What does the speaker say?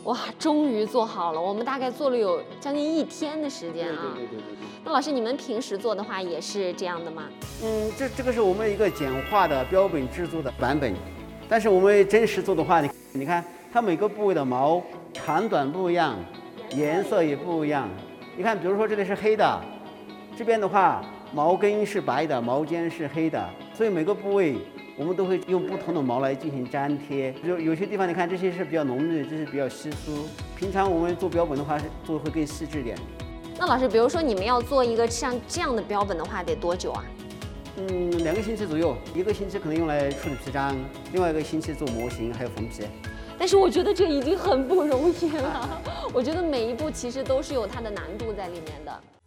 哇，终于做好了！我们大概做了有将近1天的时间啊。 对。 那老师，你们平时做的话也是这样的吗？ 这个是我们一个简化的标本制作的版本，但是我们真实做的话，你看它每个部位的毛长短不一样，颜色也不一样。你看，比如说这里是黑的，这边的话毛根是白的，毛尖是黑的，所以每个部位我们都会用不同的毛来进行粘贴。有些地方你看这些是比较浓密，这是比较稀疏。平常我们做标本的话，做会更细致点。 那老师，比如说你们要做一个像这样的标本的话，得多久啊 ？2个星期左右，1个星期可能用来处理皮张，另外1个星期做模型还有缝皮。 但是我觉得这已经很不容易了，我觉得每一步其实都是有它的难度在里面的。